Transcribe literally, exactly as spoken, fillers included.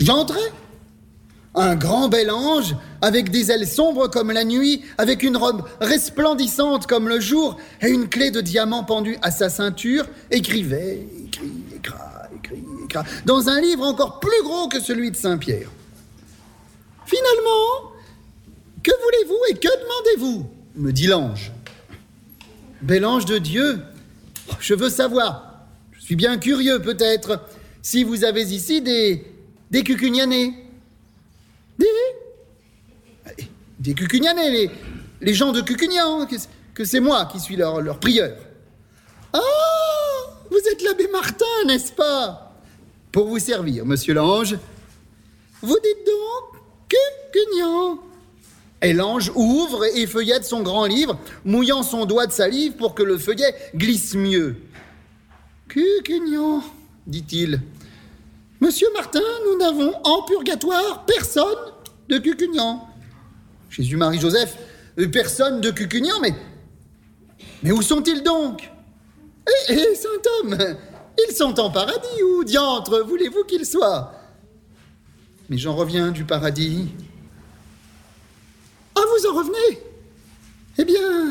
J'entrai. Un grand bel ange, avec des ailes sombres comme la nuit, avec une robe resplendissante comme le jour, et une clé de diamant pendue à sa ceinture, écrivait, écrit, écra, écrit, écra, dans un livre encore plus gros que celui de Saint-Pierre. Finalement, que voulez-vous et que demandez-vous ? Me dit l'ange. Bel ange de Dieu, je veux savoir, je suis bien curieux peut-être, si vous avez ici des, des cucugnanais. Des Des cucugnanais, les, les gens de Cucugnan, que, que c'est moi qui suis leur, leur prieur. Ah, vous êtes l'abbé Martin, n'est-ce pas ? Pour vous servir, monsieur l'ange. Vous dites donc Cucugnan. Et l'ange ouvre et feuillette son grand livre, mouillant son doigt de salive pour que le feuillet glisse mieux. Cucugnan, dit-il. Monsieur Martin, nous n'avons en purgatoire personne de Cucugnan. Jésus-Marie-Joseph, personne de Cucugnan, mais... Mais où sont-ils donc ? Eh, eh, saint homme, ils sont en paradis, où diantre voulez-vous qu'ils soient ? Mais j'en reviens du paradis. Ah, vous en revenez ? Eh bien,